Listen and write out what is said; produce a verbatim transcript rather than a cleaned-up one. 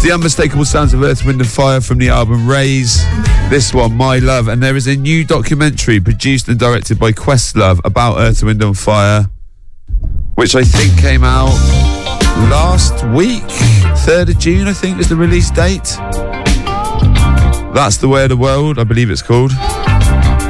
the unmistakable sounds of Earth, Wind and Fire from the album Raise. This one, My Love. And there is a new documentary produced and directed by Questlove about Earth, Wind and Fire, which I think came out last week. third of June, I think, is the release date. That's the Way of the World, I believe it's called.